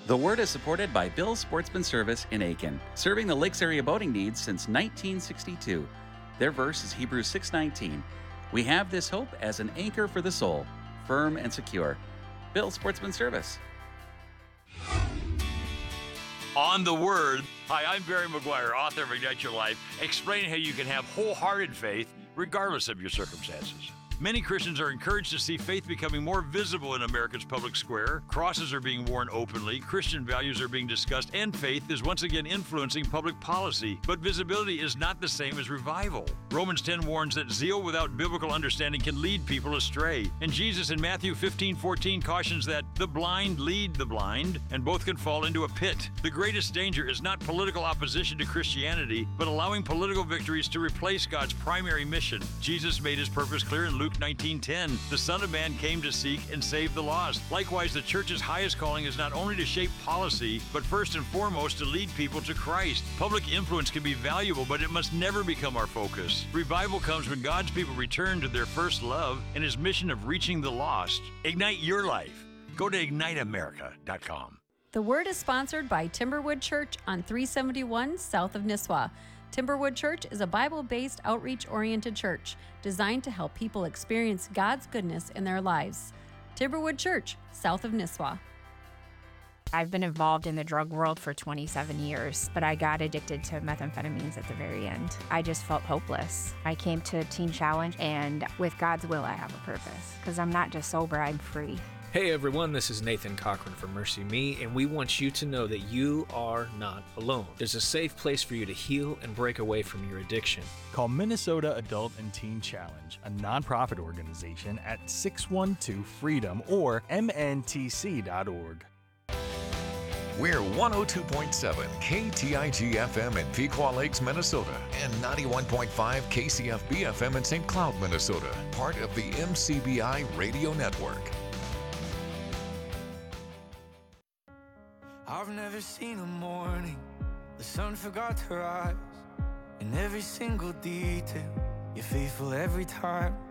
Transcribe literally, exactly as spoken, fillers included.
The Word is supported by Bill's Sportsman Service in Aiken, serving the Lakes area boating needs since nineteen sixty-two. Their verse is Hebrews six nineteen. We have this hope as an anchor for the soul, firm and secure. Bill's Sportsman Service. On the Word. Hi, I'm Barry McGuire, author of Ignite Your Life, explaining how you can have wholehearted faith regardless of your circumstances. Many Christians are encouraged to see faith becoming more visible in America's public square. Crosses are being worn openly, Christian values are being discussed, and faith is once again influencing public policy. But visibility is not the same as revival. Romans ten warns that zeal without biblical understanding can lead people astray. And Jesus in Matthew fifteen fourteen cautions that the blind lead the blind, and both can fall into a pit. The greatest danger is not political opposition to Christianity, but allowing political victories to replace God's primary mission. Jesus made his purpose clear in Luke nineteen ten. The Son of Man came to seek and save the lost. Likewise, the church's highest calling is not only to shape policy, but first and foremost to lead people to Christ. Public influence can be valuable, but it must never become our focus. Revival comes when God's people return to their first love and his mission of reaching the lost. Ignite your life. Go to ignite america dot com. The Word is sponsored by Timberwood Church on three seventy-one south of Nisswa. Timberwood Church is a Bible-based, outreach-oriented church designed to help people experience God's goodness in their lives. Timberwood Church, south of Nisswa. I've been involved in the drug world for twenty-seven years, but I got addicted to methamphetamines at the very end. I just felt hopeless. I came to Teen Challenge, and with God's will, I have a purpose, because I'm not just sober, I'm free. Hey everyone, this is Nathan Cochran from Mercy Me, and we want you to know that you are not alone. There's a safe place for you to heal and break away from your addiction. Call Minnesota Adult and Teen Challenge, a nonprofit organization, at six one two freedom or M N T C dot org. We're one oh two point seven K T I G F M in Pequot Lakes, Minnesota, and ninety-one point five K C F B F M in Saint Cloud, Minnesota, part of the M C B I Radio Network. I've never seen a morning the sun forgot to rise. In every single detail, you're faithful every time.